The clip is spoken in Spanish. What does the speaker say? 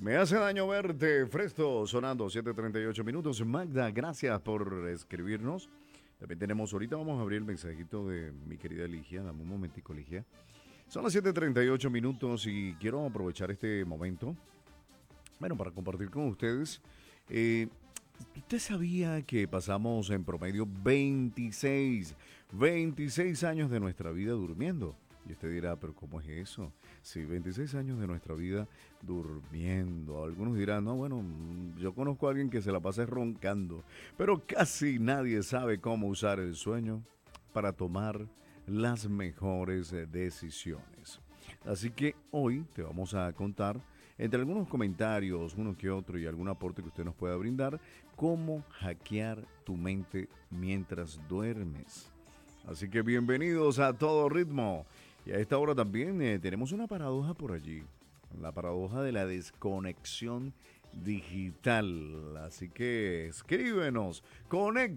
Me hace daño verte, Fresto, sonando 7:38 minutos. Magda, gracias por escribirnos. También tenemos, ahorita vamos a abrir el mensajito de mi querida Ligia. Dame un momentico, Ligia. Son las 7:38 minutos y quiero aprovechar este momento, bueno, para compartir con ustedes. Eh, ¿Usted sabía que pasamos en promedio 26 años de nuestra vida durmiendo? Y usted dirá, pero ¿cómo es eso? Sí, 26 años de nuestra vida durmiendo. Algunos dirán, no, bueno, yo conozco a alguien que se la pasa roncando, pero casi nadie sabe cómo usar el sueño para tomar las mejores decisiones. Así que hoy te vamos a contar, entre algunos comentarios, uno que otro y algún aporte que usted nos pueda brindar, cómo hackear tu mente mientras duermes. Así que bienvenidos a Todo Ritmo. Y a esta hora también tenemos una paradoja por allí, la paradoja de la desconexión digital. Así que escríbenos, conecta